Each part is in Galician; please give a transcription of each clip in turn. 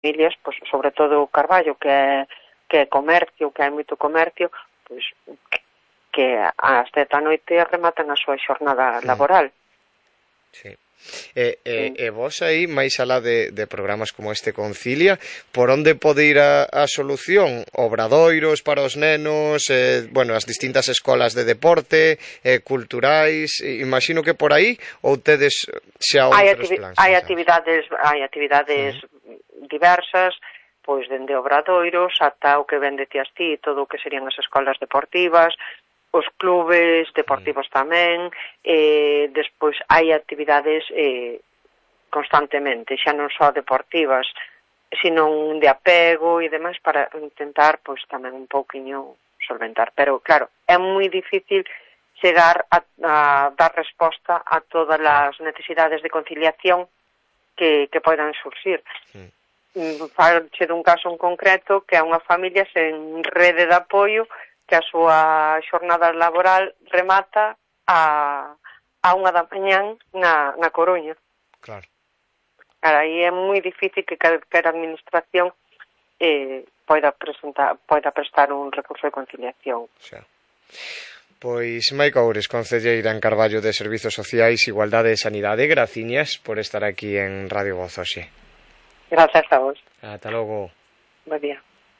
familias, pois, sobre todo o Carballo, que é comercio, que hai moito comercio, pois que ás 10 da noite rematan a súa xornada laboral. Sí. E vos aí, máis alá de programas como este Concilia, por onde pode ir a solución? Obradoiros para os nenos, as distintas escolas de deporte, culturais, imagino que por aí, ou tedes xa outros plans? Hai actividades diversas, pois dende obradoiros ata o que vende ti, todo o que serían as escolas deportivas, os clubes deportivos tamén, despois hai actividades constantemente, xa non só deportivas, sino de apego e demais, para intentar, pois, tamén un pouquiño solventar. Pero, claro, é moi difícil chegar a dar resposta a todas as necesidades de conciliación que poidan surxir. Falche dun caso en concreto, que é unha familia sen rede de apoio, que a súa xornada laboral remata a 1 da mañán na Coruña. Claro. Aí é moi difícil que calquera administración poida prestar un recurso de conciliación. Xa. Pois Maica Oures, concelleira en Carballo de Servizos Sociais, Igualdade e Sanidade, graciñas por estar aquí en Radio Voz hoxe. Grazas a vos. Ata logo. Bo día.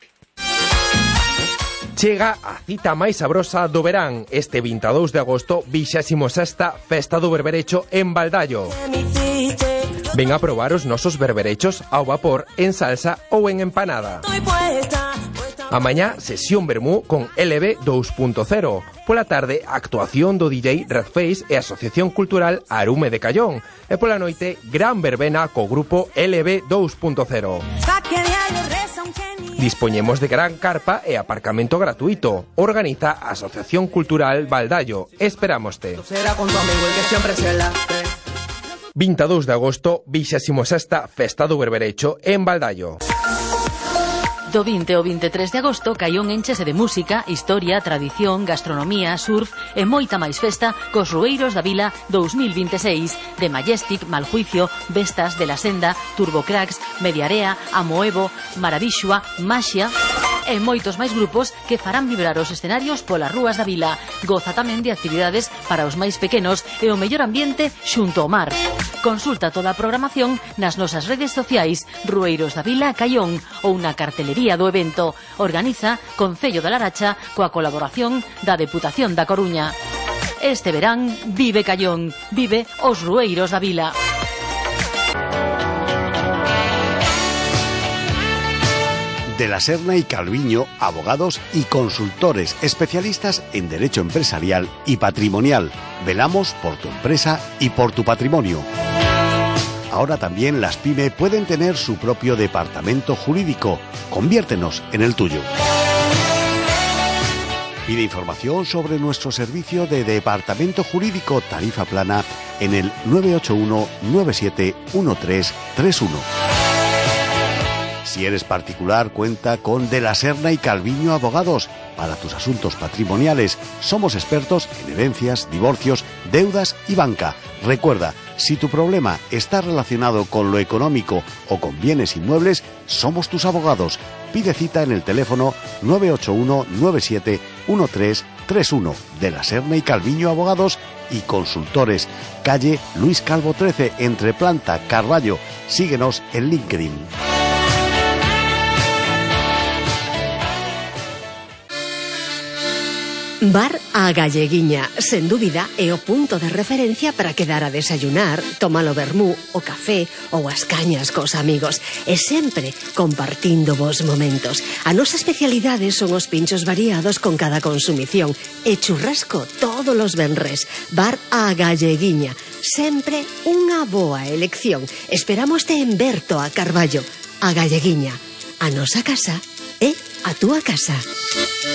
Chega a cita máis sabrosa do verán. Este 22 de agosto, 26ª Festa do Berberecho en Baldallo. Ven a probar os nosos berberechos ao vapor, en salsa ou en empanada. Amañá, sesión vermú con LB 2.0. Pola tarde, actuación do DJ Redface e Asociación Cultural Arume de Callón. E pola noite, gran verbena co grupo LB 2.0. Dispoñemos de gran carpa e aparcamento gratuito. Organiza a Asociación Cultural Baldallo. Esperámoste. 22 de agosto, 26ª Festa do Berberecho en Baldallo. Do 20 ao 23 de agosto, Caión enchese de música, historia, tradición, gastronomía, surf e moita máis festa cos Rueiros da Vila 2026 de Majestic, Maljuicio, Vestas, de la Senda, Turbocracks, Mediarea, Amoevo, Maravixua, Maxia e moitos máis grupos que farán vibrar os escenarios polas rúas da vila. Goza tamén de actividades para os máis pequenos e o mellor ambiente xunto ao mar. Consulta toda a programación nas nosas redes sociais Rueiros da Vila Caión ou na cartelería do evento. Organiza Concello da Laracha coa colaboración da Deputación da Coruña. Este verán vive Caión, vive os Rueiros da Vila. De la Serna y Calviño, abogados y consultores especialistas en derecho empresarial y patrimonial. Velamos por tu empresa y por tu patrimonio. Ahora también las PYME pueden tener su propio departamento jurídico. Conviértenos en el tuyo. Pide información sobre nuestro servicio de departamento jurídico tarifa plana en el 981 97 1331. Si eres particular, cuenta con De la Serna y Calviño Abogados. Para tus asuntos patrimoniales, somos expertos en herencias, divorcios, deudas y banca. Recuerda, si tu problema está relacionado con lo económico o con bienes inmuebles, somos tus abogados. Pide cita en el teléfono 981 97 1331. De la Serna y Calviño Abogados y Consultores. Calle Luis Calvo 13, entre Planta, Carballo. Síguenos en LinkedIn. Bar A Galleguiña, sen dúbida, é o punto de referencia para quedar a desayunar, tomar o vermú, o café ou as cañas cos amigos, e sempre compartindo vos momentos. A nosa especialidade son os pinchos variados con cada consumición e churrasco todos os venres. Bar A Galleguiña, sempre unha boa elección. Esperámoste en Berto, a Carballo. A Galleguiña, a nosa casa é a túa casa.